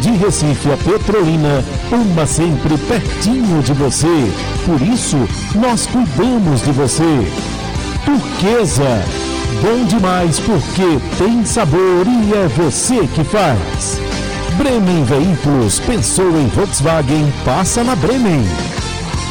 De Recife a Petrolina, uma sempre pertinho de você. Por isso, nós cuidamos de você. Turquesa, bom demais porque tem sabor e é você que faz. Bremen Veículos, pensou em Volkswagen, passa na Bremen.